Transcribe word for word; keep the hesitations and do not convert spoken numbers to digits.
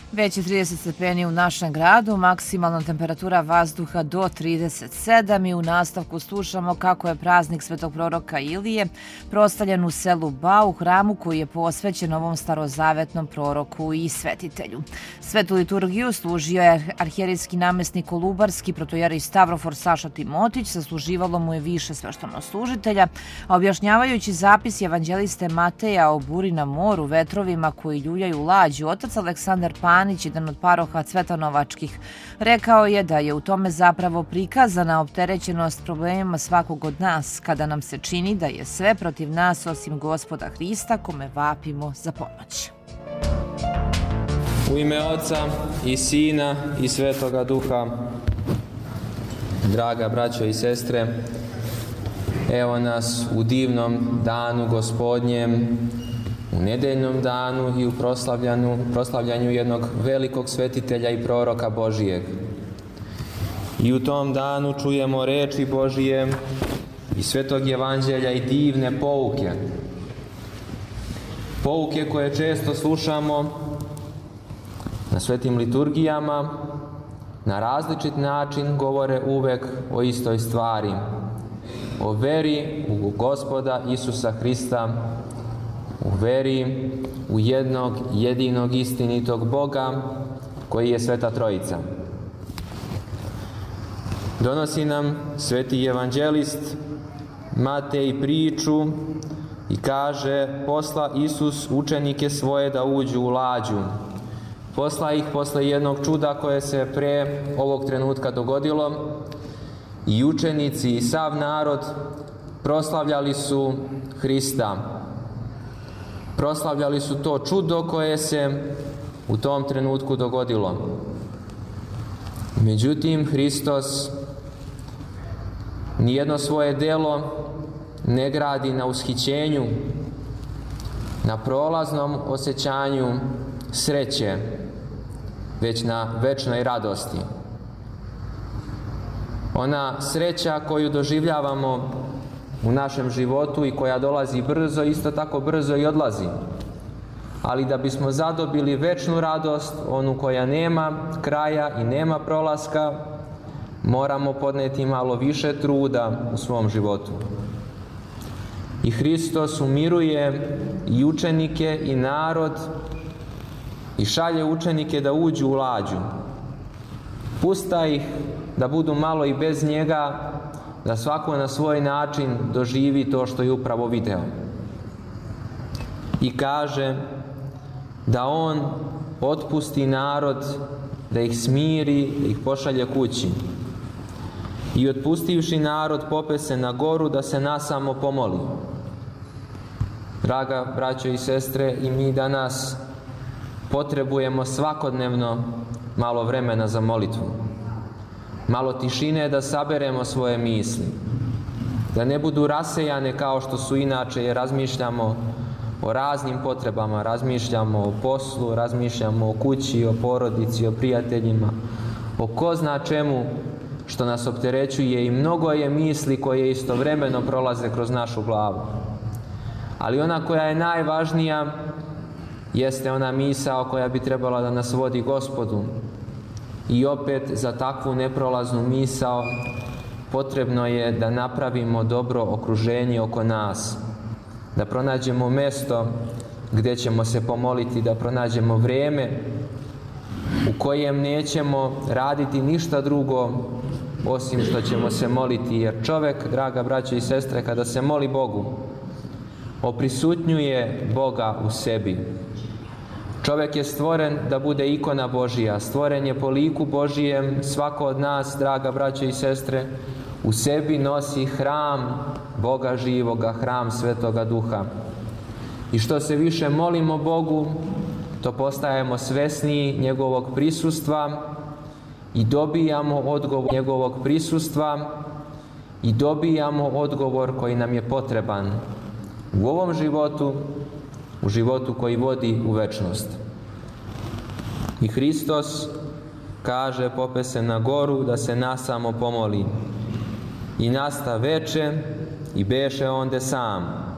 Već je trideset stepeni u našem gradu, maksimalna temperatura vazduha do trideset sedam i u nastavku slušamo kako je praznik Svetog proroka Ilije proslavljen u selu Ba, u hramu koji je posvećen ovom starozavetnom proroku i svetitelju. Svetu liturgiju služio je arhijerejski namestnik Kolubarski, protojerej Stavrofor Saša Timotić, sasluživalo mu je više sveštenoslužitelja, a objašnjavajući zapis evanđeliste Mateja o buri na moru, vetrovima koji ljuljaju lađu, otac Aleksandar Panić, jedan od paroha cvetanovačkih, rekao je da je u tome zapravo prikazana opterećenost problemima svakog od nas, kada nam se čini da je sve protiv nas osim Gospoda Hrista, kome vapimo za pomoć. U ime Oca i Sina i Svetoga Duha, draga braćo i sestre, evo nas u divnom danu Gospodnjem, u nedeljnom danu i u proslavljanju, proslavljanju jednog velikog svetitelja i proroka Božijeg. I u tom danu čujemo reči Božije i Svetog Evanđelja i divne pouke. Pouke koje često slušamo na svetim liturgijama, na različit način govore uvek o istoj stvari, o veri u Gospoda Isusa Hrista, u veri u jednog jedinog istinitog Boga koji je Sveta Trojica. Donosi nam sveti evanđelist Matej priču i kaže: posla Isus učenike svoje da uđu u lađu. Posla ih posle jednog čuda koje se pre ovog trenutka dogodilo i učenici i sav narod proslavljali su Hrista. Proslavljali su to čudo koje se u tom trenutku dogodilo. Međutim, Hristos nijedno svoje delo ne gradi na ushićenju, na prolaznom osjećanju sreće, već na večnoj radosti. Ona sreća koju doživljavamo u našem životu i koja dolazi brzo, isto tako brzo i odlazi. Ali da bismo zadobili večnu radost, onu koja nema kraja i nema prolaska, moramo podneti malo više truda u svom životu. I Hristos umiruje i učenike i narod i šalje učenike da uđu u lađu. Pusta ih da budu malo i bez njega, da svako na svoj način doživi to što je upravo video. I kaže da on otpusti narod, da ih smiri, da ih pošalje kući. I otpustivši narod pope se na goru da se nasamo pomoli. Draga braćo i sestre, i mi danas potrebujemo svakodnevno malo vremena za molitvu. Malo tišine da saberemo svoje misli, da ne budu rasejane kao što su inače, jer razmišljamo o raznim potrebama, razmišljamo o poslu, razmišljamo o kući, o porodici, o prijateljima, o ko zna čemu što nas opterećuje, i mnogo je misli koje istovremeno prolaze kroz našu glavu. Ali ona koja je najvažnija jeste ona misao koja bi trebala da nas vodi Gospodu. I opet za takvu neprolaznu misao potrebno je da napravimo dobro okruženje oko nas, da pronađemo mesto gdje ćemo se pomoliti, da pronađemo vrijeme u kojem nećemo raditi ništa drugo osim što ćemo se moliti, jer čovjek, draga braćo i sestre, kada se moli Bogu, oprisutnjuje Boga u sebi. Čovjek je stvoren da bude ikona Božija, stvoren je po liku Božijem. Svako od nas, draga braćo i sestre, u sebi nosi hram Boga živoga, hram Svetoga Duha. I što se više molimo Bogu, to postajemo svesniji njegovog prisustva i dobijamo odgovor njegovog prisustva i dobijamo odgovor koji nam je potreban u ovom životu, u životu koji vodi u večnost. I Hristos kaže, pope se na goru da se nasamo pomoli. I nasta veče i beše onde sam.